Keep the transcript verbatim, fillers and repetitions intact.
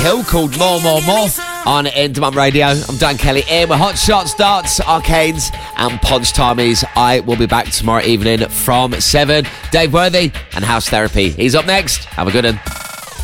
Hill called More, More, More on Indie Radio. I'm Dan Kelly in with Hot Shots, Darts, Arcades and Punch Timies. I will be back tomorrow evening from seven. Dave Worthy and House Therapy. He's up next. Have a good one.